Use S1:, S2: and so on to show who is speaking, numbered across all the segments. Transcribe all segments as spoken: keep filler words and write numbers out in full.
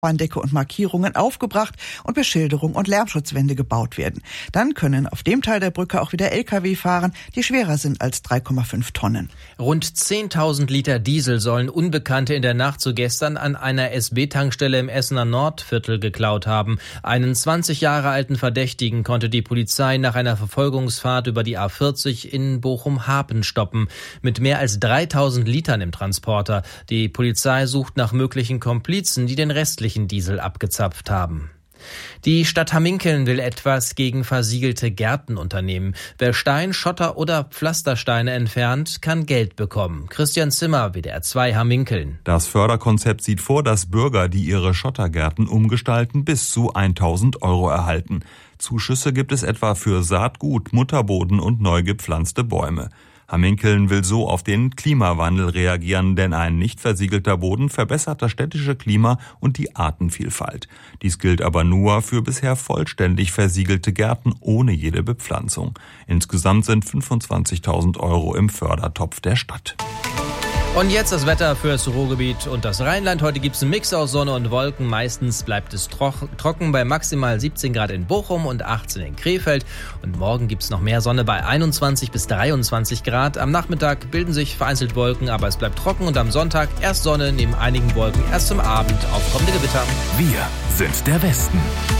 S1: Bahndecke und Markierungen aufgebracht und Beschilderung und Lärmschutzwände gebaut werden. Dann können auf dem Teil der Brücke auch wieder L K W fahren, die schwerer sind als drei Komma fünf Tonnen.
S2: Rund zehntausend Liter Diesel sollen Unbekannte in der Nacht zu gestern an einer S B-Tankstelle im Essener Nordviertel geklaut haben. Einen zwanzig Jahre alten Verdächtigen konnte die Polizei nach einer Verfolgungsfahrt über die A vierzig in Bochum-Hapen stoppen. Mit mehr als dreitausend Litern im Transporter. Die Polizei sucht nach möglichen Komplizen, die den restlichen Diesel abgezapft haben. Die Stadt Hamminkeln will etwas gegen versiegelte Gärten unternehmen. Wer Stein, Schotter oder Pflastersteine entfernt, kann Geld bekommen. Christian Zimmer, W D R zwei Hamminkeln.
S3: Das Förderkonzept sieht vor, dass Bürger, die ihre Schottergärten umgestalten, bis zu tausend Euro erhalten. Zuschüsse gibt es etwa für Saatgut, Mutterboden und neu gepflanzte Bäume. Hamminkeln will so auf den Klimawandel reagieren, denn ein nicht versiegelter Boden verbessert das städtische Klima und die Artenvielfalt. Dies gilt aber nur für bisher vollständig versiegelte Gärten ohne jede Bepflanzung. Insgesamt sind fünfundzwanzigtausend Euro im Fördertopf der Stadt.
S2: Und jetzt das Wetter fürs Ruhrgebiet und das Rheinland. Heute gibt's einen Mix aus Sonne und Wolken. Meistens bleibt es trocken bei maximal siebzehn Grad in Bochum und achtzehn in Krefeld. Und morgen gibt's noch mehr Sonne bei einundzwanzig bis dreiundzwanzig Grad. Am Nachmittag bilden sich vereinzelt Wolken, aber es bleibt trocken. Und am Sonntag erst Sonne, neben einigen Wolken erst zum Abend aufkommende Gewitter.
S4: Wir sind der Westen.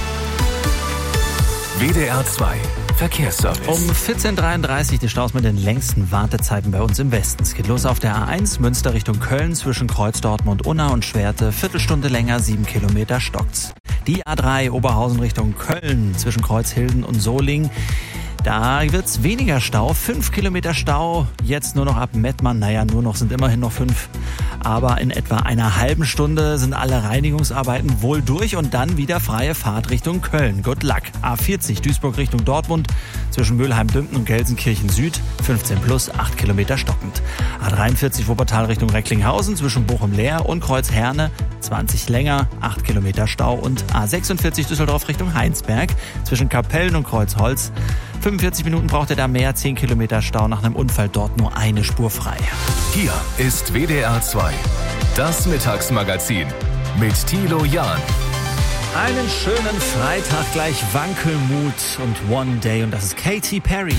S4: W D R zwei Verkehrsservice.
S5: Um vierzehn Uhr dreiunddreißig die Staus mit den längsten Wartezeiten bei uns im Westen. Es geht los auf der A eins Münster Richtung Köln zwischen Kreuz Dortmund, Unna und Schwerte. Viertelstunde länger, sieben Kilometer stockt's. Die A drei Oberhausen Richtung Köln zwischen Kreuzhilden und Solingen. Da wird's weniger Stau, fünf Kilometer Stau, jetzt nur noch ab Mettmann, naja, nur noch sind immerhin noch fünf, aber in etwa einer halben Stunde sind alle Reinigungsarbeiten wohl durch und dann wieder freie Fahrt Richtung Köln. Good luck. A vierzig Duisburg Richtung Dortmund, zwischen Mülheim-Dümpen und Gelsenkirchen Süd, fünfzehn plus, acht Kilometer stockend. A dreiundvierzig Wuppertal Richtung Recklinghausen, zwischen Bochum-Leer und Kreuz-Herne, zwanzig länger, acht Kilometer Stau und A sechsundvierzig Düsseldorf Richtung Heinsberg, zwischen Kapellen und Kreuzholz, fünfundvierzig Minuten braucht er da mehr, zehn Kilometer Stau, nach einem Unfall dort nur eine Spur frei.
S4: Hier ist W D R zwei, das Mittagsmagazin mit Thilo Jahn.
S5: Einen schönen Freitag, gleich Wankelmut und One Day und das ist Katy Perry.